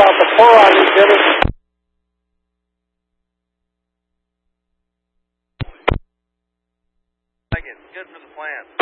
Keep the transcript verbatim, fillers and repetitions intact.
about the pour on these hitters. Like it. Good for the plant.